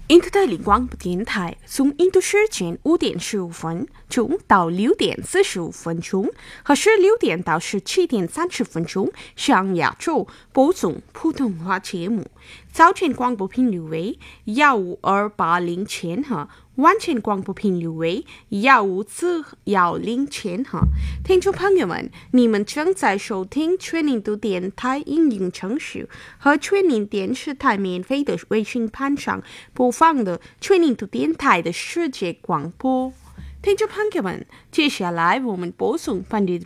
印度代理广播电台从印度时间5点15分钟到6点45分钟，和16点到17点30分钟向亚洲播送普通话节目。早间广播频率为15280千赫，晚间广播频率为15410千赫。听众朋友们，你们正在收听全印度电台应用程序和全印电视台免费的卫星盘上播放的全印度电台的世界广播。听众朋友们，接下来我们播送本地